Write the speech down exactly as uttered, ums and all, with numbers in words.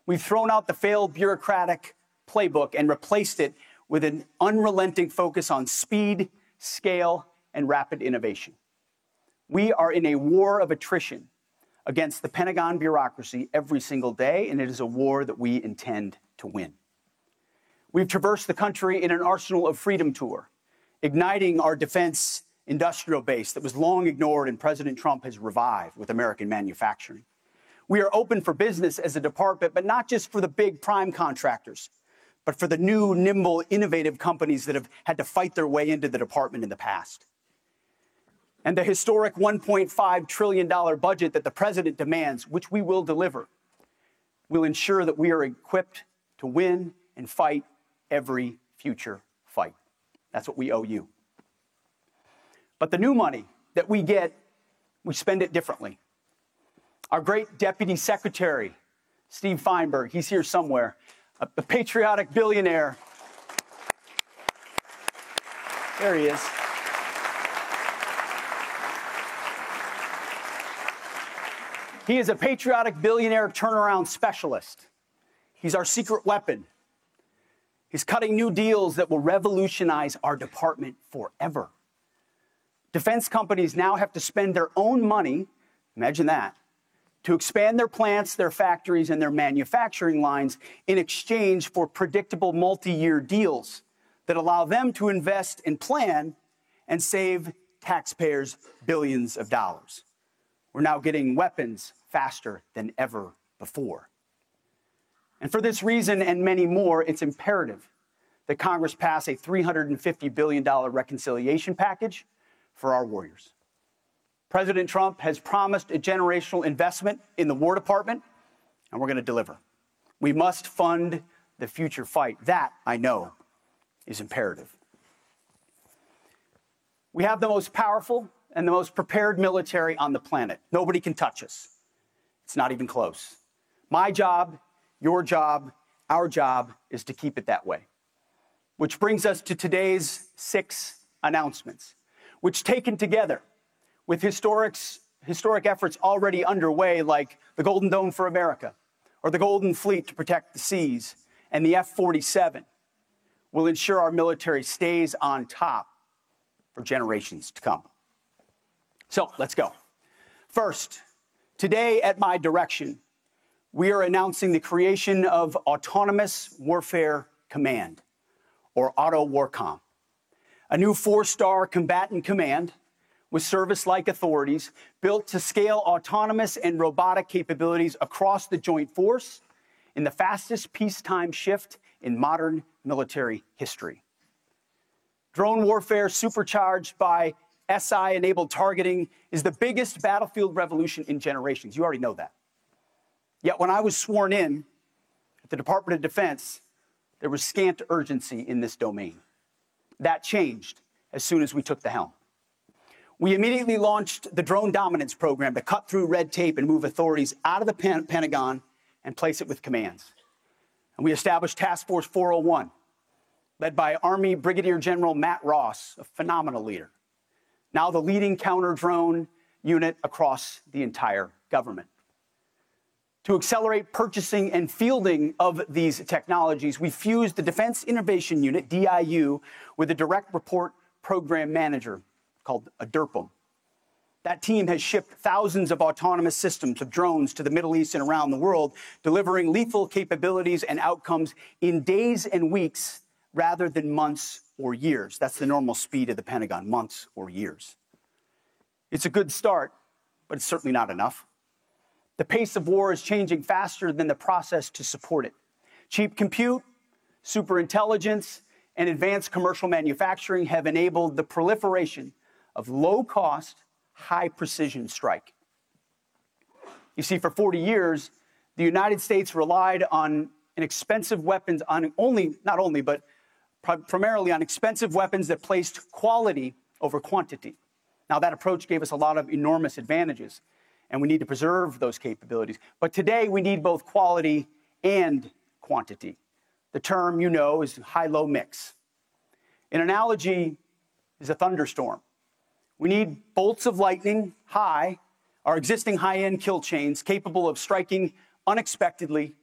We've thrown out the failed bureaucratic playbook and replaced it with an unrelenting focus on speed, scale, and rapid innovation. We are in a war of attrition against the Pentagon bureaucracy every single day, and it is a war that we intend to win. We've traversed the country in an Arsenal of Freedom tour, igniting our defense industrial base that was long ignored and President Trump has revived with American manufacturing. We are open for business as a department, but not just for the big prime contractors, but for the new, nimble, innovative companies that have had to fight their way into the department in the past. And the historic one point five trillion dollars budget that the president demands, which we will deliver, will ensure that we are equipped to win and fight every future fight. That's what we owe you. But the new money that we get, we spend it differently. Our great Deputy Secretary, Steve Feinberg, he's here somewhere, a, a patriotic billionaire. There he is. He is a patriotic billionaire turnaround specialist. He's our secret weapon. He's cutting new deals that will revolutionize our department forever. Defense companies now have to spend their own money, imagine that, to expand their plants, their factories, and their manufacturing lines in exchange for predictable multi-year deals that allow them to invest and plan and save taxpayers billions of dollars. We're now getting weapons faster than ever before. And for this reason and many more, it's imperative that Congress pass a three hundred fifty billion dollars reconciliation package for our warriors. President Trump has promised a generational investment in the War Department, and we're going to deliver. We must fund the future fight. That, I know, is imperative. We have the most powerful and the most prepared military on the planet. Nobody can touch us. It's not even close. My job, your job, our job is to keep it that way. Which brings us to today's six announcements, which taken together with historics, historic efforts already underway like the Golden Dome for America or the Golden Fleet to protect the seas and the F forty-seven will ensure our military stays on top for generations to come. So let's go. First, today at my direction, we are announcing the creation of Autonomous Warfare Command, or AUTO-WARCOM, a new four-star combatant command with service-like authorities built to scale autonomous and robotic capabilities across the joint force in the fastest peacetime shift in modern military history. Drone warfare supercharged by S I-enabled targeting is the biggest battlefield revolution in generations. You already know that. Yet when I was sworn in at the Department of Defense, there was scant urgency in this domain. That changed as soon as we took the helm. We immediately launched the Drone Dominance Program to cut through red tape and move authorities out of the Pen- Pentagon and place it with commands. And we established Task Force four oh one, led by Army Brigadier General Matt Ross, a phenomenal leader, now the leading counter-drone unit across the entire government. To accelerate purchasing and fielding of these technologies, we fused the Defense Innovation Unit, D I U, with a direct report program manager called a DIRPM. That team has shipped thousands of autonomous systems of drones to the Middle East and around the world, delivering lethal capabilities and outcomes in days and weeks rather than months or years. That's the normal speed of the Pentagon, months or years. It's a good start, but it's certainly not enough. The pace of war is changing faster than the process to support it. Cheap compute, superintelligence, and advanced commercial manufacturing have enabled the proliferation of low-cost, high-precision strike. You see, for forty years, the United States relied on an expensive weapons, on only, not only, but primarily on expensive weapons that placed quality over quantity. Now, that approach gave us a lot of enormous advantages, and we need to preserve those capabilities. But today, we need both quality and quantity. The term, you know, is high-low mix. An analogy is a thunderstorm. We need bolts of lightning high, our existing high-end kill chains capable of striking unexpectedly